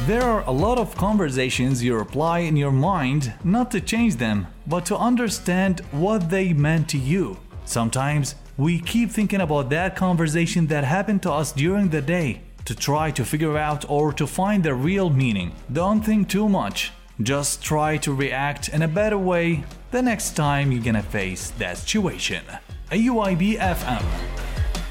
There are a lot of conversations you reply in your mind not to change them, but to understand what they meant to you. Sometimes we keep thinking about that conversation that happened to us during the day to try to figure out or to find the real meaning. Don't think too much. Just try to react in a better way the next time you're gonna face that situation. AUIB FM